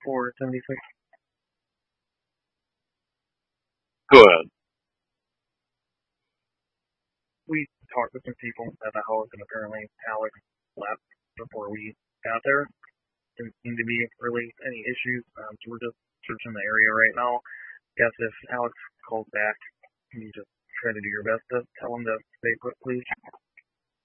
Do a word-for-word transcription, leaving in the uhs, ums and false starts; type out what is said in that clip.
four seventy-six. Go ahead. We talked with some people at the house, and apparently Alex left before we got there. Didn't seem to be really any issues, um, so we're just searching the area right now. Guess if Alex calls back, can you just try to do your best to tell him to stay put, please?